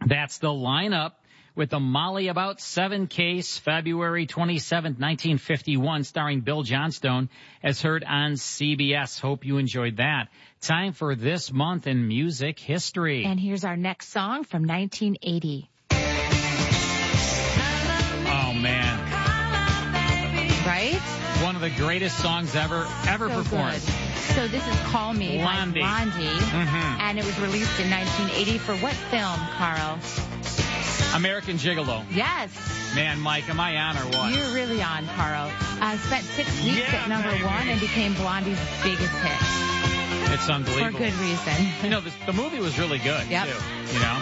That's the lineup with the Molly About 7 case, February 27th, 1951, starring Bill Johnstone, as heard on CBS. Hope you enjoyed that. Time for This Month in Music History. And here's our next song from 1980. Oh, man. Right? One of the greatest songs ever So performed. good. So this is Call Me Blondie. by Blondie, and it was released in 1980 for what film, Carl? American Gigolo. Yes. Man, Mike, am I on or what? You're really on, Carl. Spent 6 weeks at number baby. 1 and became Blondie's biggest hit. It's unbelievable. For good reason. You know, the movie was really good, Yep. too. You know?